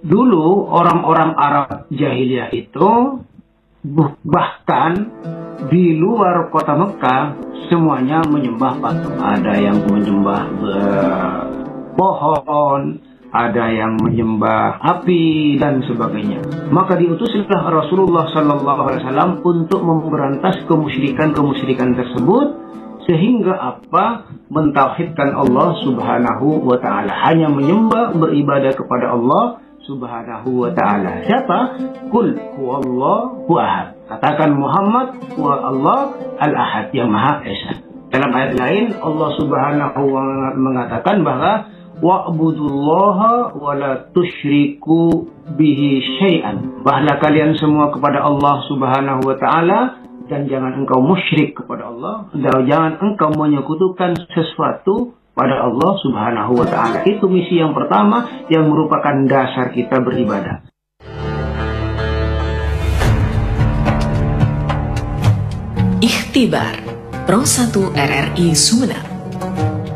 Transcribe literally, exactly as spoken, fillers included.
dulu orang-orang Arab jahiliyah itu bahkan di luar kota Mekah semuanya menyembah patung. Ada yang menyembah uh, pohon, ada yang menyembah api dan sebagainya. Maka diutuslah Rasulullah Sallallahu Alaihi Wasallam untuk memberantas kemusyrikan-kemusyrikan tersebut, sehingga apa? Mentauhidkan Allah Subhanahu wa Ta'ala, hanya menyembah, beribadah kepada Allah Subhanahu wa Ta'ala. Siapa? Qul huwallahu ahad. Katakan Muhammad huwa Allah al-ahad, yang Maha Esa. Dalam ayat lain Allah Subhanahu wa Ta'ala mengatakan bahwa wa'budullaha wa la tusyriku bihi syai'an. Bahlah kalian semua kepada Allah Subhanahu wa Ta'ala, dan jangan engkau musyrik kepada Allah, dan jangan engkau menyekutukan sesuatu pada Allah Subhanahu wa Ta'ala. Itu misi yang pertama yang merupakan dasar kita beribadah. Ikhtibar Pro satu R R I Sumeneb.